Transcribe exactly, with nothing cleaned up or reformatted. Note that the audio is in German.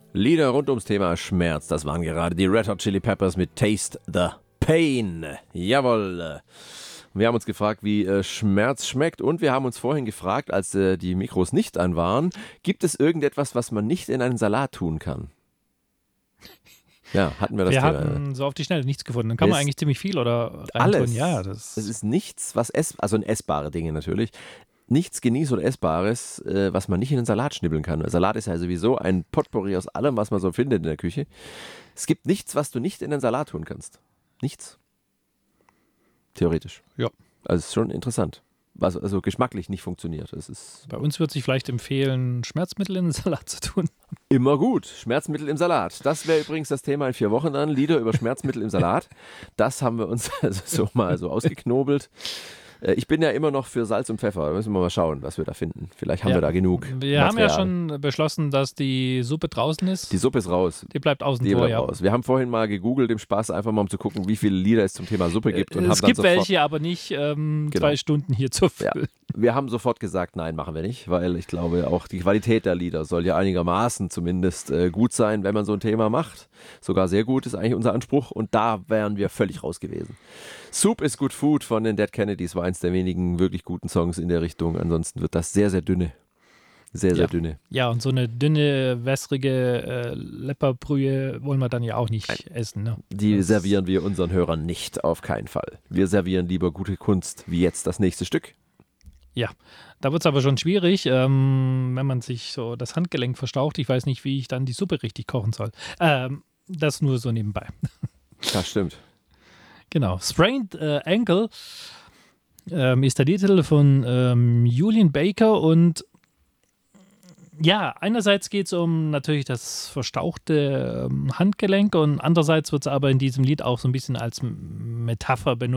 Lieder rund ums Thema Schmerz, das waren gerade die Red Hot Chili Peppers mit Taste the Pain. Jawohl. Wir haben uns gefragt, wie äh, Schmerz schmeckt, und wir haben uns vorhin gefragt, als äh, die Mikros nicht an waren, gibt es irgendetwas, was man nicht in einen Salat tun kann? Ja, hatten wir das Wir Thema. hatten so auf die Schnelle nichts gefunden. Dann kann man Es- eigentlich ziemlich viel oder Alles. reintun. Ja, das Es ist nichts, was ess, also essbare Dinge natürlich, nichts genieß- oder essbares, äh, was man nicht in den Salat schnibbeln kann. Salat ist ja sowieso ein Potpourri aus allem, was man so findet in der Küche. Es gibt nichts, was du nicht in den Salat tun kannst. Nichts. Theoretisch. Ja. Also es ist schon interessant. Was also geschmacklich nicht funktioniert. Es ist Bei uns wird sich vielleicht empfehlen, Schmerzmittel in den Salat zu tun. immer gut. Schmerzmittel im Salat. Das wäre übrigens das Thema in vier Wochen dann. Lieder über Schmerzmittel im Salat. Das haben wir uns also so mal so ausgeknobelt. Äh, Ich bin ja immer noch für Salz und Pfeffer. Da müssen wir mal schauen, was wir da finden. Vielleicht haben Ja. wir da genug. Wir haben ja Material. schon beschlossen, dass die Suppe draußen ist. Die Suppe ist raus. Die bleibt außen Die vor, bleibt ja. raus. Wir haben vorhin mal gegoogelt im Spaß, einfach mal um zu gucken, wie viele Lieder es zum Thema Suppe gibt. Und Es haben dann gibt sofort, welche, aber nicht ähm, Genau. zwei Stunden hier zu Ja. füllen. Wir haben sofort gesagt, nein, machen wir nicht, weil ich glaube, auch die Qualität der Lieder soll ja einigermaßen zumindest äh, gut sein, wenn man so ein Thema macht. Sogar sehr gut ist eigentlich unser Anspruch, und da wären wir völlig raus gewesen. Soup is Good Food von den Dead Kennedys war eins der wenigen wirklich guten Songs in der Richtung. Ansonsten wird das sehr, sehr dünne. Sehr, sehr Ja. dünne. Ja, und so eine dünne, wässrige äh, Lepperbrühe wollen wir dann ja auch nicht essen. Ne? Die Das- servieren wir unseren Hörern nicht, auf keinen Fall. Wir servieren lieber gute Kunst, wie jetzt das nächste Stück. Ja, da wird es aber schon schwierig, ähm, wenn man sich so das Handgelenk verstaucht. Ich weiß nicht, wie ich dann die Suppe richtig kochen soll. Ähm, das nur so nebenbei. Das stimmt. Genau. Sprained äh, Ankle ähm, ist der Titel von ähm, Julian Baker, und ja, einerseits geht es um natürlich das verstauchte ähm, Handgelenk, und andererseits wird es aber in diesem Lied auch so ein bisschen als M- Metapher benutzt.